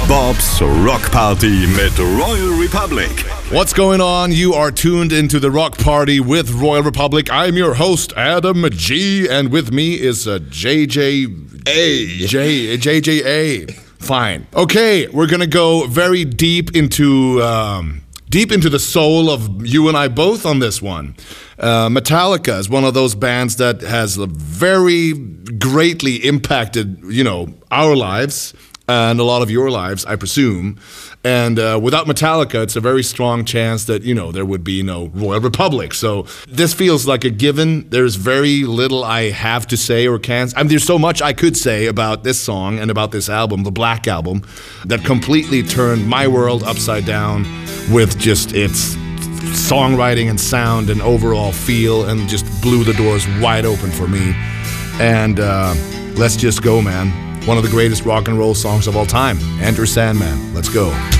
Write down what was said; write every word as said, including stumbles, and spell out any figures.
Bob's Rock Party mit Royal Republic. What's going on? You are tuned into the Rock Party with Royal Republic. I'm your host, Adam G, and with me is uh, J J A. J, J J A. Fine. Okay, we're gonna go very deep into um, deep into the soul of you and I both on this one. Uh, Metallica is one of those bands that has very greatly impacted, you know, our lives. And a lot of your lives, I presume. And uh, without Metallica, it's a very strong chance that, you know, there would be no Royal Republic. So this feels like a given. There's very little I have to say or can. I mean, there's so much I could say about this song and about this album, the Black Album, that completely turned my world upside down with just its songwriting and sound and overall feel, and just blew the doors wide open for me. And uh, let's just go, man. One of the greatest rock and roll songs of all time, Enter Sandman. Let's go.